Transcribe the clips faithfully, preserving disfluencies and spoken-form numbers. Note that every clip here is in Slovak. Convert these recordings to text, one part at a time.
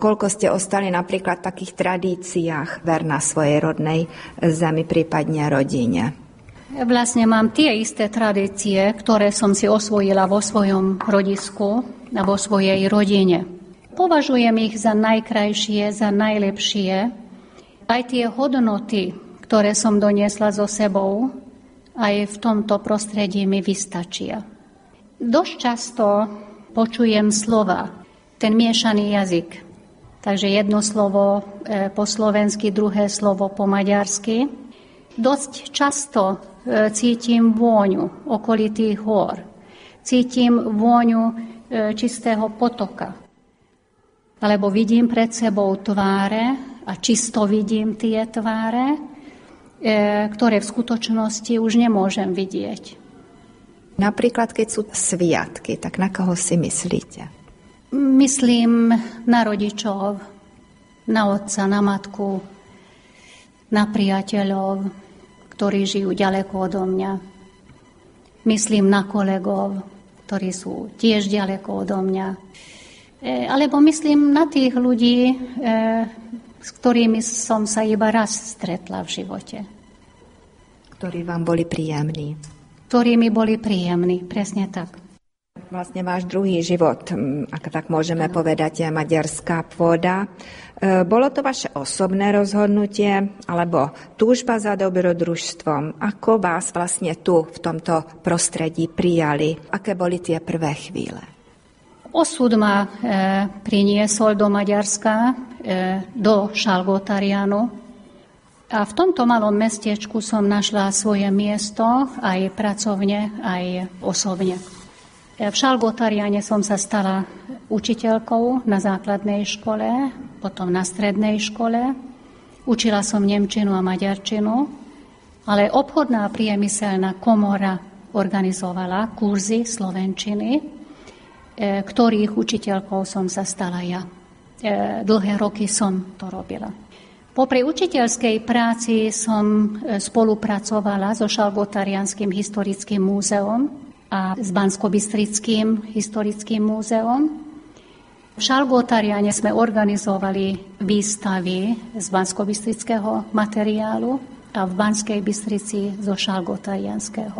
koľko ste ostali napríklad v takých tradíciách verná svojej rodnej zemi, prípadne rodine? Vlastne mám tie isté tradície, ktoré som si osvojila vo svojom rodisku a vo svojej rodine. Považujem ich za najkrajšie, za najlepšie. Aj tie hodnoty, ktoré som doniesla so sebou, aj v tomto prostredí mi vystačia. Dosť často počujem slova, ten miešaný jazyk. Takže jedno slovo po slovensky, druhé slovo po maďarsky. Dosť často cítim vôňu okolitých hôr. Cítim vôňu čistého potoka. Alebo vidím pred sebou tváre a čisto vidím tie tváre, ktoré v skutočnosti už nemôžem vidieť. Napríklad, keď sú sviatky, tak na koho si myslíte? Myslím na rodičov, na otca, na matku, na priateľov, ktorí žijú ďaleko odo mňa. Myslím na kolegov, ktorí sú tiež ďaleko odo mňa. E, alebo myslím na tých ľudí, e, s ktorými som sa iba raz stretla v živote. Ktorí vám boli príjemní. Ktorí mi boli príjemní, presne tak. Vlastne váš druhý život, ak tak môžeme ano. povedať, je maďarská pôda. Bolo to vaše osobné rozhodnutie alebo túžba za dobrodružstvom? Ako vás vlastne tu v tomto prostredí prijali? Aké boli tie prvé chvíle? Osud ma e, priniesol do Maďarska, e, do Salgótarjánu. A v tomto malom mestečku som našla svoje miesto, aj pracovne, aj osobne. V Salgótarjáne som sa stala učiteľkou na základnej škole, potom na strednej škole. Učila som nemčinu a maďarčinu, ale obchodná priemyselná komora organizovala kurzy slovenčiny, ktorých učiteľkou som sa stala ja. Dlhé roky som to robila. Popri učiteľskej práci som spolupracovala so Salgótarjánskym historickým múzeom a s Banskobystrickým historickým múzeom. V Salgótarjáne sme organizovali výstavy z banskobystrického materiálu a v Banskej Bystrici zo Salgótarjánského.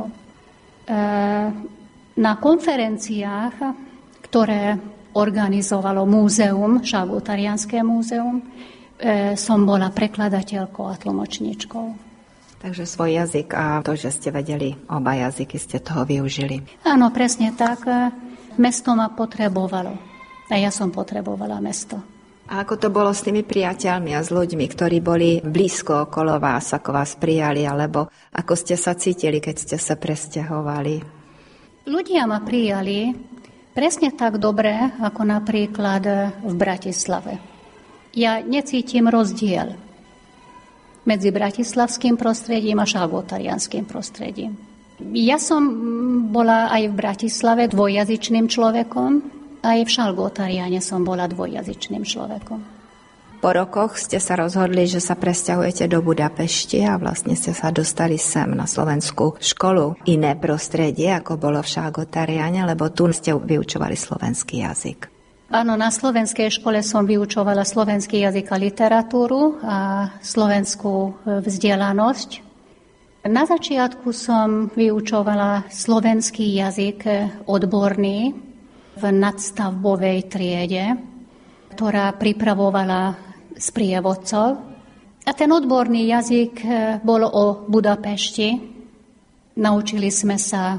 Na konferenciách, ktoré organizovalo múzeum, Salgótarjánske múzeum, som bola prekladateľkou a tlmočníčkou. Takže svoj jazyk a to, že ste vedeli oba jazyky, ste toho využili. Áno, presne tak. Mesto ma potrebovalo. A ja som potrebovala mesto. A ako to bolo s tými priateľmi a s ľuďmi, ktorí boli blízko okolo vás, ako vás prijali, alebo ako ste sa cítili, keď ste sa presťahovali? Ľudia ma prijali presne tak dobre, ako napríklad v Bratislave. Ja necítim rozdiel medzi bratislavským prostredím a salgótarjánskym prostredím. Ja som bola aj v Bratislave dvojjazyčným človekom, aj v Salgótarjáne som bola dvojjazyčným človekom. Po rokoch ste sa rozhodli, že sa presťahujete do Budapešti a vlastne ste sa dostali sem na slovenskú školu. Iné prostredie, ako bolo v Salgótarjáne, lebo tu ste vyučovali slovenský jazyk. Áno, na slovenskej škole som vyučovala slovenský jazyk a literatúru a slovenskú vzdelanosť. Na začiatku som vyučovala slovenský jazyk odborný v nadstavbovej triede, ktorá pripravovala sprievodcov. A ten odborný jazyk bol o Budapešti. Naučili sme sa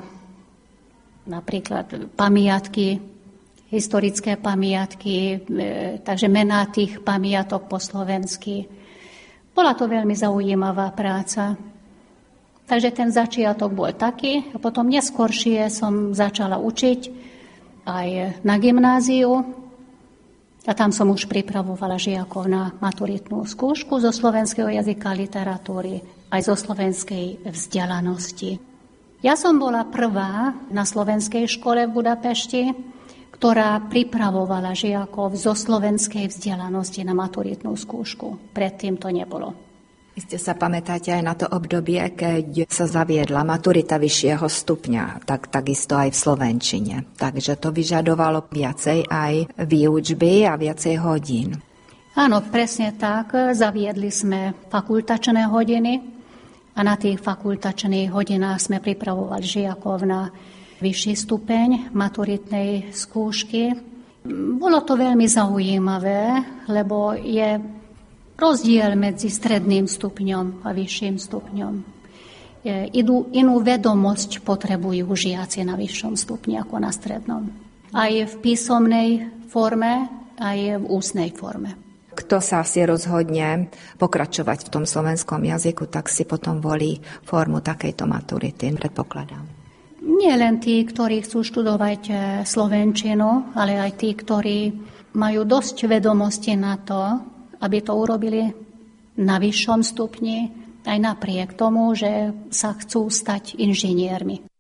napríklad pamiatky, historické pamiatky, takže mená tých pamiatok po slovensky. Bola to veľmi zaujímavá práca. Takže ten začiatok bol taký. A potom neskoršie som začala učiť aj na gymnáziu. A tam som už pripravovala žiakov na maturitnú skúšku zo slovenského jazyka a literatúry, aj zo slovenskej vzdelanosti. Ja som bola prvá na slovenskej škole v Budapešti, ktorá pripravovala žiakov zo slovenskej vzdelanosti na maturitnú skúšku. Predtým to nebolo. Iste sa pamätáte aj na to obdobie, keď sa zaviedla maturita vyššieho stupňa, tak takisto aj v slovenčine. Takže to vyžadovalo viacej aj výučby a viacej hodín. Áno, presne tak. Zaviedli sme fakultačné hodiny a na tých fakultačných hodinách sme pripravovali žiakov na vyšší stupeň maturitnej skúšky. Bolo to veľmi zaujímavé, lebo je rozdiel medzi stredným stupňom a vyšším stupňom. Inú, inú vedomosť potrebujú žiaci na vyššom stupni ako na strednom. Aj v písomnej forme, aj v ústnej forme. Kto sa si rozhodne pokračovať v tom slovenskom jazyku, tak si potom volí formu takejto maturity, predpokladám. Nie len tí, ktorí chcú študovať slovenčinu, ale aj tí, ktorí majú dosť vedomosti na to, aby to urobili na vyššom stupni, aj napriek tomu, že sa chcú stať inžiniermi.